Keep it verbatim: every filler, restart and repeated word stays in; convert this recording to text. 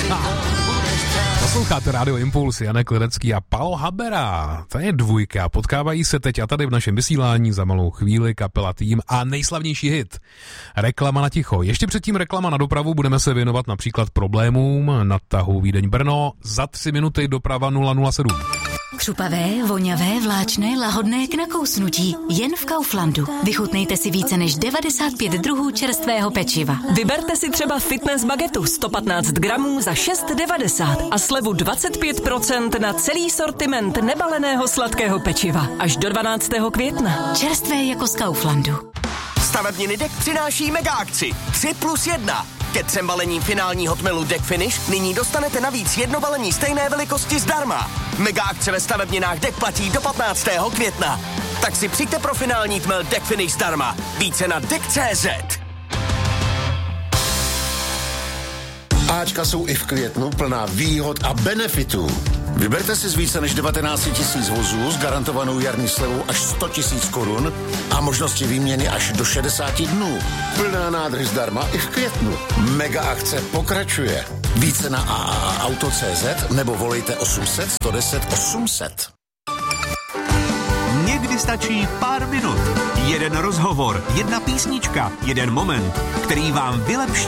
Posloucháte Rádio Impuls, Janek Ledecký a Paul Habera. To je dvojka. Potkávají se teď a tady v našem vysílání za malou chvíli kapela Tým a nejslavnější hit. Reklama na ticho. Ještě předtím reklama na dopravu. Budeme se věnovat například problémům na tahu Vídeň-Brno. Za tři minuty doprava nula nula sedm. Křupavé, voňavé, vláčné, lahodné k nakousnutí. Jen v Kauflandu. Vychutnejte si více než devadesát pět druhů čerstvého pečiva. Vyberte si třeba fitness bagetu sto patnáct gramů za šest devadesát a slevu dvacet pět procent na celý sortiment nebaleného sladkého pečiva. Až do dvanáctého května. Čerstvé jako z Kauflandu. Stavebniny Deck přináší mega akci tři plus jedna. Ke třem balením finálního tmelu Deck Finish nyní dostanete navíc jedno balení stejné velikosti zdarma. Mega akce ve stavebninách Deck platí do patnáctého května. Tak si přijďte pro finální tmel Deck Finish zdarma. Více na deck tečka cé zet. Ačka jsou i v květnu plná výhod a benefitů. Vyberte si z více než devatenáct tisíc vozů s garantovanou jarní slevou až sto tisíc korun a možnosti výměny až do šedesáti dnů. Plná nádrž zdarma i v květnu. Mega akce pokračuje. Více na a a a auto tečka cé zet nebo volejte osm set sto deset osm set. Někdy stačí pár minut. Jeden rozhovor, jedna písnička, jeden moment, který vám vylepší